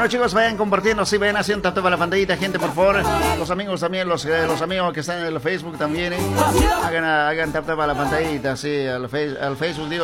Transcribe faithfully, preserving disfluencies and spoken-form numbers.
Bueno, chicos, vayan compartiendo, sí, vayan haciendo tap tap a la pantallita, gente, por favor. Los amigos también, los, eh, los amigos que están en el Facebook también, ¿eh? Hagan, hagan tap tap a la pantallita, sí, al, face, al Facebook, digo.